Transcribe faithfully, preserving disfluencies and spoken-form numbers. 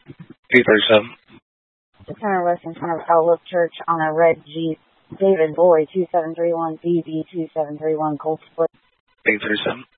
eight thirty-seven. The center west in front of Outlook Church on a red Jeep. David Boy two seven three one B B two seven three one Cold Split. eight thirty-seven.